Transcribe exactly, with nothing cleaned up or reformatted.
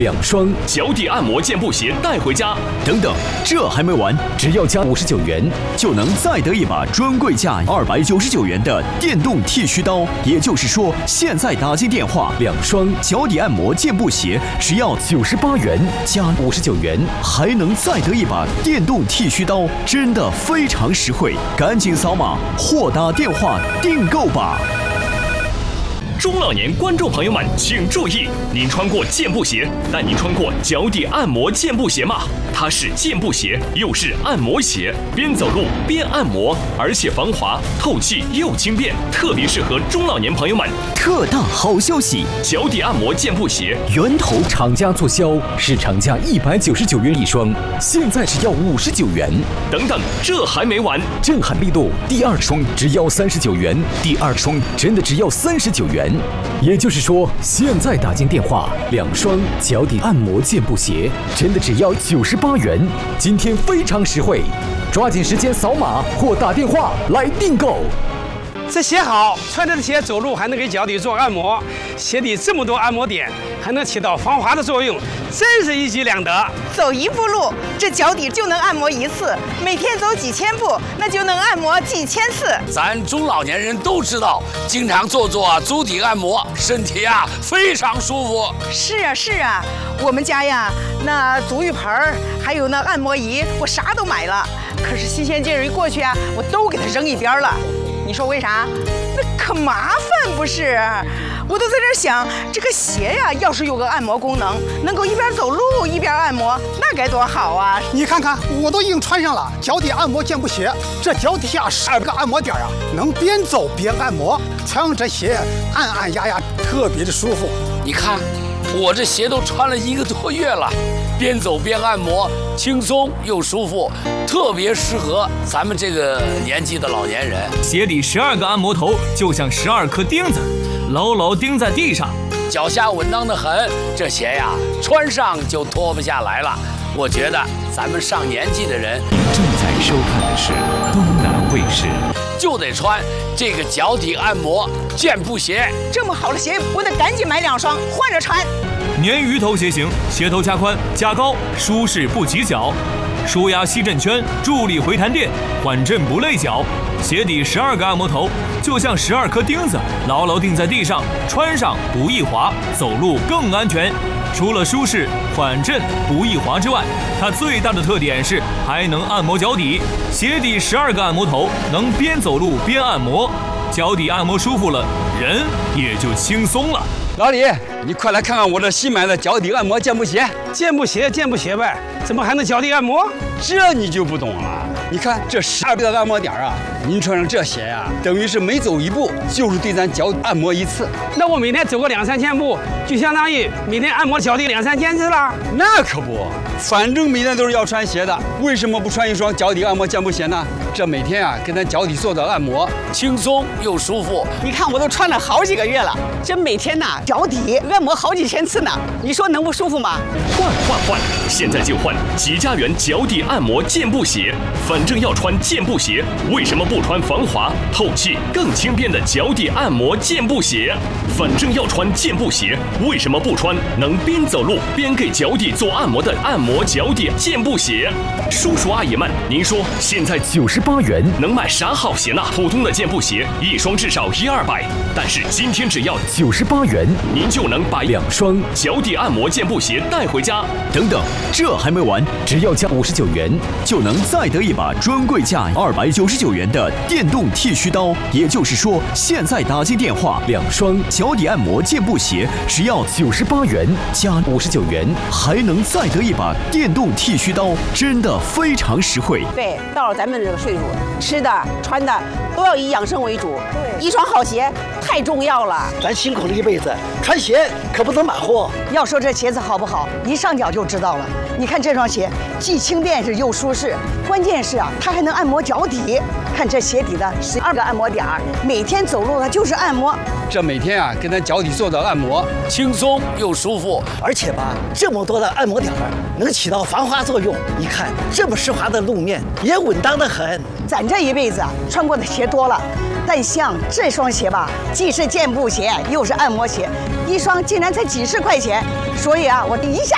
两双脚底按摩健步鞋带回家。 等等，这还没完，只要加五十九元，就能再得一把专柜价二百九十九元的电动剃须刀。也就是说，现在打进电话，两双脚底按摩健步鞋只要九十八元，加五十九元，还能再得一把电动剃须刀，真的非常实惠！赶紧扫码或打电话订购吧。 中老年观众朋友们，请注意，您穿过健步鞋，但您穿过脚底按摩健步鞋吗？它是健步鞋，又是按摩鞋，边走路边按摩，而且防滑、透气又轻便，特别适合中老年朋友们。 特大好消息！ 脚底按摩健步鞋源头厂家促销，市场价一百九十九元一双，现在只要五十九元。 等等，这还没完！ 震撼力度，第二双只要三十九元，第二双真的只要三十九元。也就是说，现在打进电话，两双脚底按摩健步鞋真的只要九十八元。今天非常实惠，抓紧时间扫码或打电话来订购。 这鞋好，穿着鞋走路还能给脚底做按摩，鞋底这么多按摩点，还能起到防滑的作用，真是一举两得。 走一步路，这脚底就能按摩一次；每天走几千步，那就能按摩几千次。 咱中老年人都知道，经常做做足底按摩，身体啊非常舒服。 是啊是啊，我们家呀，那足浴盆儿还有那按摩仪，我啥都买了。可是新鲜劲儿一过去啊，我都给它扔一边了。你说为啥？那可麻烦不是？我都在这想，这个鞋呀，要是有个按摩功能，能够一边走路一边按摩，那该多好啊！ 你看看，我都已经穿上了脚底按摩健步鞋，这脚底下十二个按摩点啊，能边走边按摩，穿上这鞋按按压压，特别的舒服。 你看，我这鞋都穿了一个多月了，边走边按摩，轻松又舒服，特别适合咱们这个年纪的老年人。 鞋底十二个按摩头就像十二颗钉子，牢牢钉在地上， 脚下稳当的很。这鞋呀，穿上就脱不下来了。我觉得咱们上年纪的人， 您正在收看的是东南卫视， 就得穿这个脚底按摩健步鞋。 这么好的鞋，我得赶紧买两双换着穿。 鲶鱼头鞋型，鞋头加宽加高，舒适不挤脚，舒压吸震圈，助力回弹垫，缓震不累脚。鞋底十二个按摩头，就像十二颗钉子，牢牢钉在地上，穿上不易滑，走路更安全。除了舒适、缓震、不易滑之外，它最大的特点是还能按摩脚底。鞋底十二个按摩头，能边走路边按摩，脚底按摩舒服了，人也就轻松了。 老李，你快来看看我这新买的脚底按摩健步鞋。 健步鞋，健步鞋呗，怎么还能脚底按摩？ 这你就不懂了。你看这十二个按摩点啊，您穿上这鞋呀、啊，等于是每走一步就是对咱脚按摩一次。 那我每天走个两三千步，就相当于每天按摩脚底两三千次了。 那可不，反正每天都是要穿鞋的，为什么不穿一双脚底按摩健步鞋呢？这每天啊，给咱脚底做做按摩， 轻松又舒服。 你看我都穿了好几个月了，这每天呐脚底按摩好几千次呢，你说能不舒服吗？ 换换换！现在就换吉家园脚底按摩健步鞋。反正要穿健步鞋，为什么不穿防滑、透气、更轻便的脚底按摩健步鞋？反正要穿健步鞋，为什么不穿能边走路边给脚底做按摩的按摩脚底健步鞋？叔叔阿姨们，您说现在九十八元能买啥好鞋呢？普通的健步鞋一双至少一二百，但是今天只要九十八元， 您就能把两双脚底按摩健步鞋带回家。 等等，这还没完，只要加五十九元，就能再得一把专柜价二百九十九元的电动剃须刀。也就是说，现在打进电话，两双脚底按摩健步鞋只要九十八元，加五十九元，还能再得一把电动剃须刀，真的非常实惠。 对，到了咱们这个岁数，吃的穿的都要以养生为主。对，一双好鞋太重要了。 咱辛苦了一辈子，穿鞋可不能马虎。 要说这鞋子好不好，一上脚就知道了。你看这双鞋，既轻便是又舒适，关键是啊，它还能按摩脚底。看这鞋底的十二个按摩点儿，每天走路它就是按摩。 这每天啊，给咱脚底做做按摩， 轻松又舒服。 而且吧，这么多的按摩点儿能起到防滑作用。你看这么湿滑的路面，也稳当得很。 咱这一辈子啊，穿过的鞋多了，但像这双鞋吧，既是健步鞋，又是按摩鞋，一双竟然才几十块钱，所以啊，我一下